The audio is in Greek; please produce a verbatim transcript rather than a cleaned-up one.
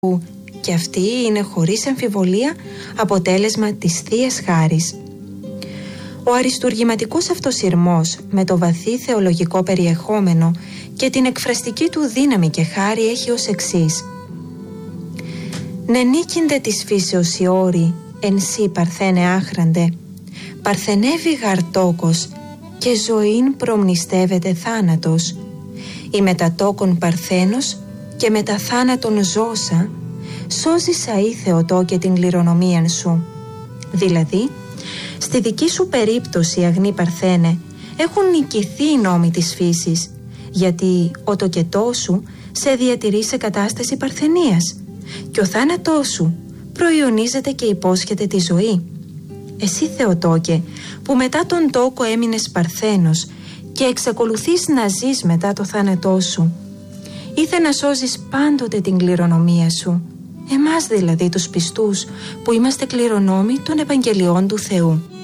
και αυτή είναι χωρίς αμφιβολία αποτέλεσμα της Θείας Χάρης. Ο αριστουργηματικός αυτοσυρμός με το βαθύ θεολογικό περιεχόμενο και την εκφραστική του δύναμη και χάρη έχει ως εξής: «Νενίκυνται της φύσεως οι όροι, εν σύ παρθένε άχραντε, παρθενεύει γαρτόκος και ζωήν προμνηστεύεται θάνατος, η μετατόκον παρθένος και μετα θάνατον ζώσα, σώζησα ή Θεοτό και την κληρονομίαν σου». Δηλαδή, στη δική σου περίπτωση, αγνή Παρθένε, έχουν νικηθεί οι νόμοι της φύσης, γιατί ο τοκετός σου σε διατηρεί σε κατάσταση παρθενίας και ο θάνατός σου προϊονίζεται και υπόσχεται τη ζωή. Εσύ, Θεοτόκε, που μετά τον τόκο έμεινες παρθένος και εξακολουθείς να ζεις μετά το θάνατό σου, ήθε να σώζεις πάντοτε την κληρονομία σου, εμάς δηλαδή τους πιστούς που είμαστε κληρονόμοι των Ευαγγελιών του Θεού.